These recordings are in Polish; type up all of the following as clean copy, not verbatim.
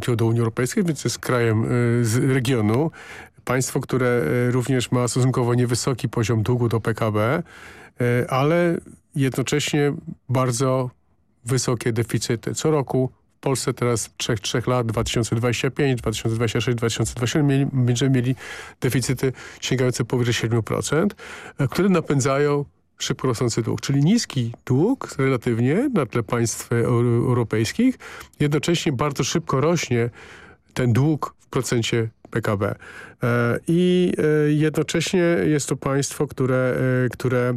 wstąpiło do Unii Europejskiej, więc jest krajem z regionu. Państwo, które również ma stosunkowo niewysoki poziom długu do PKB, ale jednocześnie bardzo wysokie deficyty. Co roku w Polsce teraz 3 lat, 2025, 2026, 2027 będziemy mieli deficyty sięgające powyżej 7%, które napędzają szybko rosnący dług. Czyli niski dług relatywnie na tle państw europejskich. Jednocześnie bardzo szybko rośnie ten dług w procencie PKB. I jednocześnie jest to państwo, które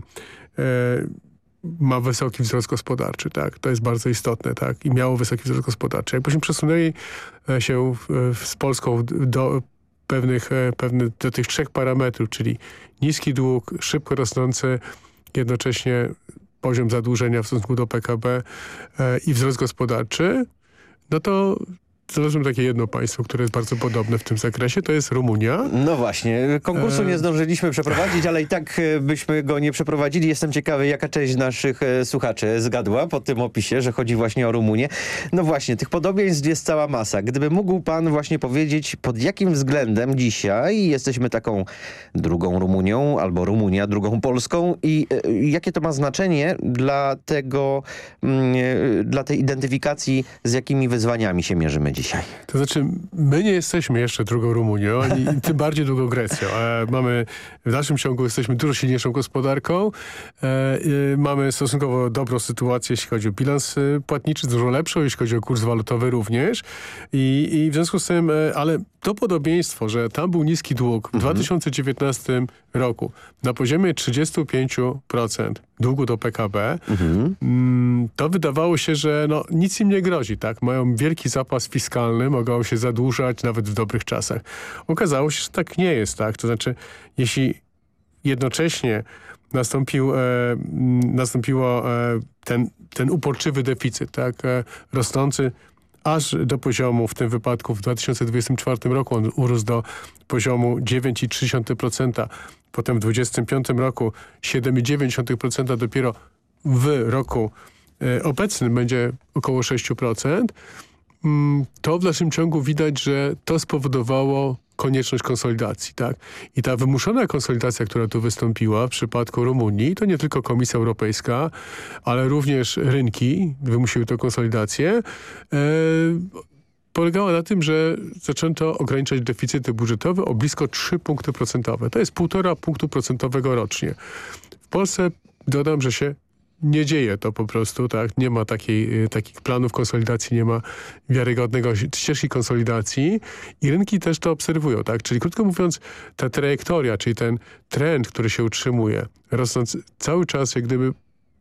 ma wysoki wzrost gospodarczy, tak? To jest bardzo istotne, tak? I miało wysoki wzrost gospodarczy. Jakbyśmy przesunęli się z Polską do do tych 3 parametrów, czyli niski dług, szybko rosnący, jednocześnie poziom zadłużenia w stosunku do PKB i wzrost gospodarczy, no to znalazłem takie jedno państwo, które jest bardzo podobne w tym zakresie, to jest Rumunia. No właśnie, konkursu nie zdążyliśmy przeprowadzić, ale i tak byśmy go nie przeprowadzili. Jestem ciekawy, jaka część naszych słuchaczy zgadła po tym opisie, że chodzi właśnie o Rumunię. No właśnie, tych podobieństw jest cała masa. Gdyby mógł pan właśnie powiedzieć, pod jakim względem dzisiaj jesteśmy taką drugą Rumunią, albo Rumunia drugą Polską i jakie to ma znaczenie dla tej identyfikacji, z jakimi wyzwaniami się mierzymy dzisiaj? To znaczy, my nie jesteśmy jeszcze drugą Rumunią, ani tym bardziej drugą Grecją. W dalszym ciągu jesteśmy dużo silniejszą gospodarką. Mamy stosunkowo dobrą sytuację, jeśli chodzi o bilans płatniczy, dużo lepszą, jeśli chodzi o kurs walutowy również. I w związku z tym, ale to podobieństwo, że tam był niski dług w 2019 roku na poziomie 35% długu do PKB, to wydawało się, że no, nic im nie grozi, tak? Mają wielki zapas fiskalny, mogą się zadłużać nawet w dobrych czasach. Okazało się, że tak nie jest, tak? To znaczy, jeśli jednocześnie nastąpiło ten uporczywy deficyt, tak? Rosnący aż do poziomu, w tym wypadku w 2024 roku on urósł do poziomu 9,3%, potem w 2025 roku 7,9%, dopiero w roku obecnym będzie około 6%, to w dalszym ciągu widać, że to spowodowało konieczność konsolidacji, tak? I ta wymuszona konsolidacja, która tu wystąpiła w przypadku Rumunii, to nie tylko Komisja Europejska, ale również rynki wymusiły tę konsolidację, polegała na tym, że zaczęto ograniczać deficyty budżetowe o blisko 3 punkty procentowe. To jest 1,5 punktu procentowego rocznie. W Polsce dodam, że się nie dzieje to po prostu, tak? Nie ma takich planów konsolidacji, nie ma wiarygodnego ścieżki konsolidacji i rynki też to obserwują, tak? Czyli krótko mówiąc, ta trajektoria, czyli ten trend, który się utrzymuje, rosnąc cały czas jak gdyby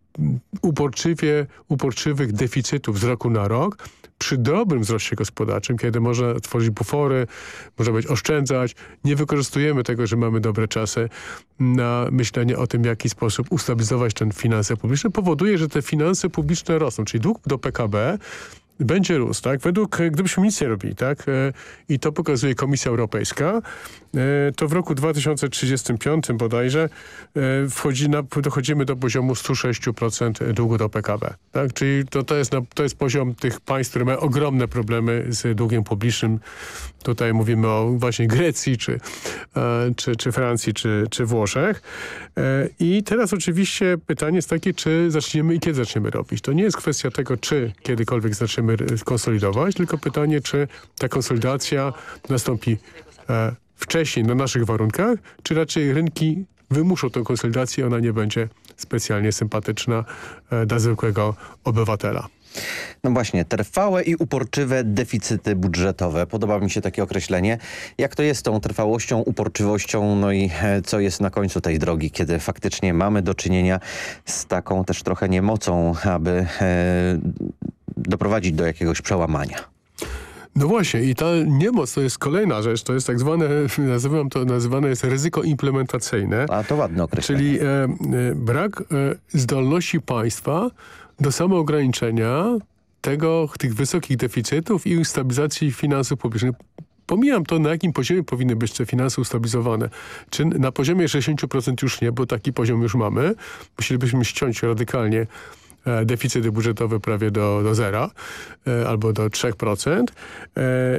uporczywych deficytów z roku na rok, przy dobrym wzroście gospodarczym, kiedy można tworzyć bufory, można oszczędzać, nie wykorzystujemy tego, że mamy dobre czasy na myślenie o tym, w jaki sposób ustabilizować te finanse publiczne, powoduje, że te finanse publiczne rosną, czyli dług do PKB będzie rósł, tak? Gdybyśmy nic nie robili, tak? I to pokazuje Komisja Europejska, to w roku 2035 bodajże dochodzimy do poziomu 106% długu do PKB, tak? Czyli to jest poziom tych państw, które mają ogromne problemy z długiem publicznym. Tutaj mówimy o właśnie Grecji, czy Francji, czy Włoszech. I teraz oczywiście pytanie jest takie, czy zaczniemy i kiedy zaczniemy robić. To nie jest kwestia tego, czy kiedykolwiek zaczniemy konsolidować, tylko pytanie, czy ta konsolidacja nastąpi wcześniej na naszych warunkach, czy raczej rynki wymuszą tę konsolidację, ona nie będzie specjalnie sympatyczna dla zwykłego obywatela. No właśnie, trwałe i uporczywe deficyty budżetowe. Podoba mi się takie określenie. Jak to jest z tą trwałością, uporczywością, no i co jest na końcu tej drogi, kiedy faktycznie mamy do czynienia z taką też trochę niemocą, aby doprowadzić do jakiegoś przełamania? No właśnie i ta niemoc to jest kolejna rzecz, to jest tak zwane, nazywane jest ryzyko implementacyjne. A to ładne określenie. Czyli brak zdolności państwa do samoograniczenia tych wysokich deficytów i stabilizacji finansów publicznych. Pomijam to, na jakim poziomie powinny być te finanse ustabilizowane. Czy na poziomie 60% już nie, bo taki poziom już mamy. Musielibyśmy ściąć radykalnie deficyty budżetowe prawie do zera albo do 3%.